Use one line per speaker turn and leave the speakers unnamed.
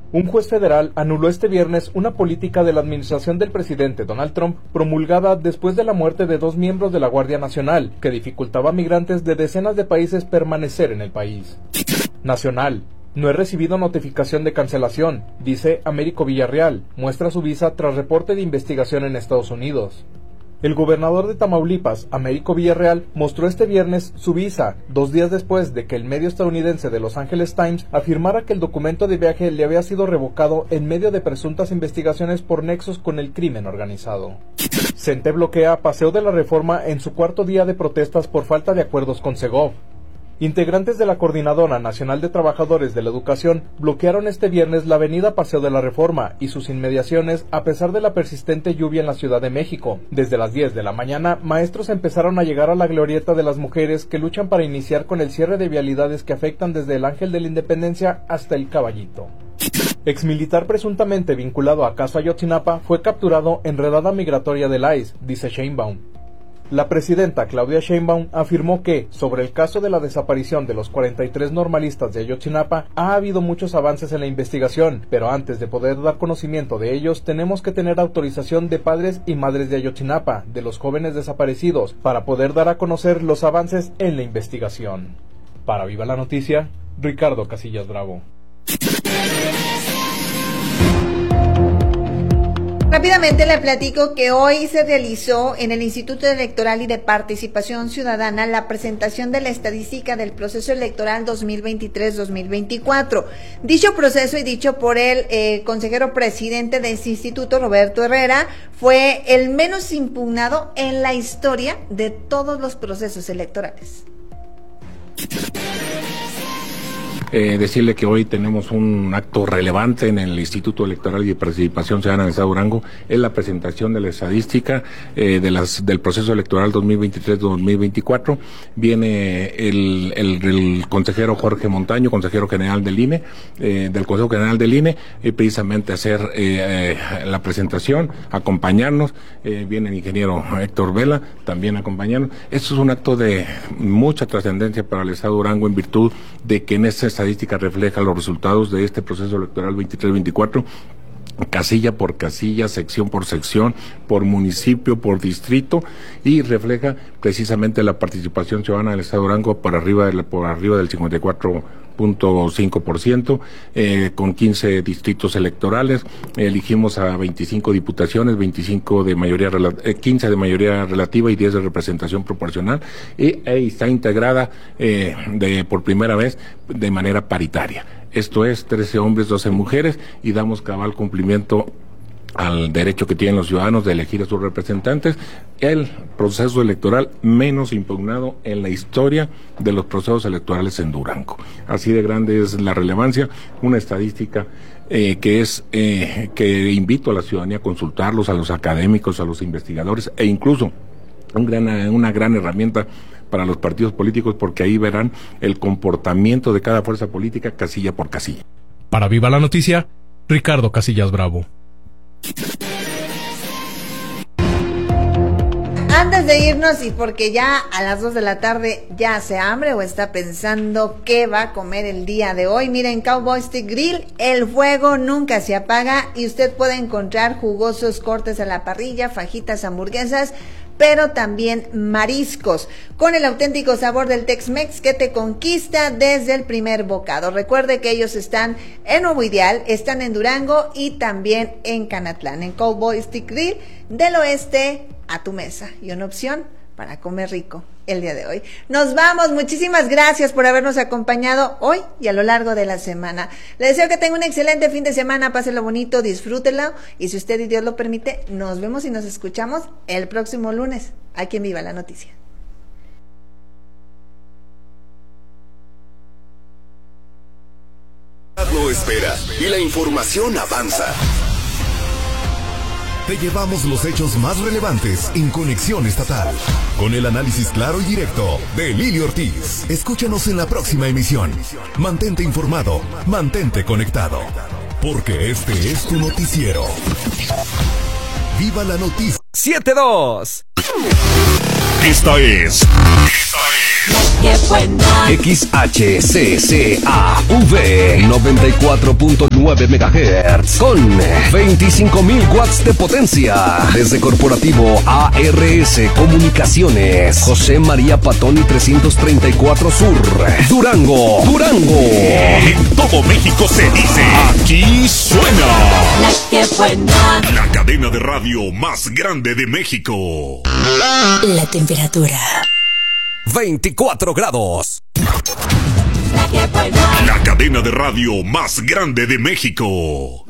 Un juez federal anuló este viernes una política de la administración del presidente Donald Trump promulgada después de la muerte de 2 miembros de la Guardia Nacional, que dificultaba a migrantes de decenas de países permanecer en el país. Nacional. No he recibido notificación de cancelación, dice Américo Villarreal, muestra su visa tras reporte de investigación en Estados Unidos. El gobernador de Tamaulipas, Américo Villarreal, mostró este viernes su visa, 2 días después de que el medio estadounidense de Los Angeles Times afirmara que el documento de viaje le había sido revocado en medio de presuntas investigaciones por nexos con el crimen organizado. CENTE bloquea Paseo de la Reforma en su 4º día de protestas por falta de acuerdos con Segov. Integrantes de la Coordinadora Nacional de Trabajadores de la Educación bloquearon este viernes la avenida Paseo de la Reforma y sus inmediaciones a pesar de la persistente lluvia en la Ciudad de México. Desde las 10 de la mañana, maestros empezaron a llegar a la glorieta de las mujeres que luchan para iniciar con el cierre de vialidades que afectan desde el Ángel de la Independencia hasta el Caballito. Exmilitar presuntamente vinculado a caso Ayotzinapa fue capturado en redada migratoria del ICE, dice Sheinbaum. La presidenta Claudia Sheinbaum afirmó que, sobre el caso de la desaparición de los 43 normalistas de Ayotzinapa, ha habido muchos avances en la investigación, pero antes de poder dar conocimiento de ellos, tenemos que tener autorización de padres y madres de Ayotzinapa, de los jóvenes desaparecidos, para poder dar a conocer los avances en la investigación. Para Viva la Noticia, Ricardo Casillas Bravo.
Rápidamente le platico que hoy se realizó en el Instituto Electoral y de Participación Ciudadana la presentación de la estadística del proceso electoral 2023-2024. Dicho proceso y dicho por el consejero presidente de este instituto, Roberto Herrera, fue el menos impugnado en la historia de todos los procesos electorales.
Decirle que hoy tenemos un acto relevante en el Instituto Electoral y de Participación Ciudadana del Estado de Durango, es la presentación de la estadística del proceso electoral 2023-2024. Viene el consejero Jorge Montaño, consejero general del INE, del Consejo General del INE, precisamente a hacer la presentación, acompañarnos. Viene el ingeniero Héctor Vela también a acompañarnos. Esto es un acto de mucha trascendencia para el Estado de Durango en virtud de que en esta estadística refleja los resultados de este proceso electoral 23-24, casilla por casilla, sección por sección, por municipio, por distrito, y refleja precisamente la participación ciudadana del Estado de Durango por arriba del 54.5%, con 15 distritos electorales. Elegimos a 25 diputaciones, 25 de mayoría 15 de mayoría relativa y 10 de representación proporcional, y está integrada por primera vez de manera paritaria. Esto es 13 hombres, 12 mujeres, y damos cabal cumplimiento al derecho que tienen los ciudadanos de elegir a sus representantes, el proceso electoral menos impugnado en la historia de los procesos electorales en Durango. Así de grande es la relevancia, una estadística que invito a la ciudadanía a consultarlos, a los académicos, a los investigadores, e incluso una gran herramienta para los partidos políticos, porque ahí verán el comportamiento de cada fuerza política casilla por casilla.
Para Viva la Noticia, Ricardo Casillas Bravo.
Antes de irnos, y porque ya a las 2 de la tarde ya hace hambre o está pensando qué va a comer el día de hoy, miren, Cowboy Stick Grill, el fuego nunca se apaga y usted puede encontrar jugosos cortes a la parrilla, fajitas, hamburguesas, pero también mariscos, con el auténtico sabor del Tex-Mex que te conquista desde el primer bocado. Recuerde que ellos están en Nuevo Ideal, están en Durango y también en Canatlán, en Cowboy Stick Grill, del oeste a tu mesa, y una opción para comer rico el día de hoy. Nos vamos, muchísimas gracias por habernos acompañado hoy y a lo largo de la semana. Le deseo que tenga un excelente fin de semana, páselo bonito, disfrútelo, y si usted y Dios lo permite, nos vemos y nos escuchamos el próximo lunes, aquí en Viva la Noticia.
Lo espera y la información avanza. Te llevamos los hechos más relevantes en Conexión Estatal, con el análisis claro y directo de Lili Ortiz. Escúchanos en la próxima emisión. Mantente informado, mantente conectado, porque este es tu noticiero. Viva la Noticia.
7-2. Esta es XHCCAV 94.9 MHz con 25,000 watts de potencia. Desde Corporativo ARS Comunicaciones, José María Patoni 334 Sur, Durango.
En todo México se dice, aquí suena
La que buena.
la cadena de radio más grande de México.
La temperatura.
24 grados.
La que buena.
La cadena de radio más grande de México.